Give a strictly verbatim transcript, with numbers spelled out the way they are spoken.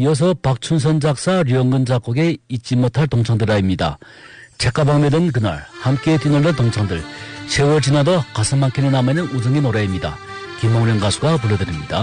이어서 박춘선 작사, 류영근 작곡의 잊지 못할 동창들아입니다. 책가방 매던 그날 함께 뛰놀던 동창들, 세월 지나도 가슴 한켠에 남아있는 우정의 노래입니다. 김홍련 가수가 불러드립니다.